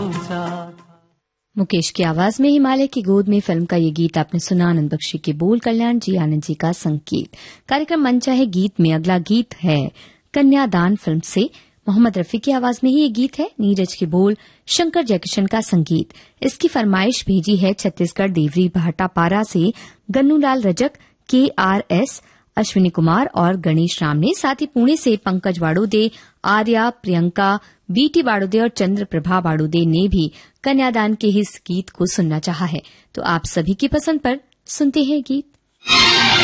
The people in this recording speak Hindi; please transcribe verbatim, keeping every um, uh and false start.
पहुंचा था। मुकेश की आवाज में हिमालय की गोद में फिल्म का ये गीत आपने सुना। आनंद बख्शी के बोल, कल्याण जी आनंद जी का संगीत। कार्यक्रम मनचा है गीत में अगला गीत है कन्यादान फिल्म से। मोहम्मद रफी की आवाज में ही ये गीत है। नीरज के बोल, शंकर जयकिशन का संगीत। इसकी फरमाइश भेजी है छत्तीसगढ़ देवरी भाटापारा से गन्नूलाल रजक, के आर एस, अश्विनी कुमार और गणेश राम ने। साथ ही पुणे से पंकज बाड़ोदे, आर्या, प्रियंका, बीटी बाड़ोदे और चंद्र प्रभा बाड़ोदे ने भी कन्यादान के इस गीत को सुनना चाहा है। तो आप सभी की पसंद पर सुनते हैं गीत।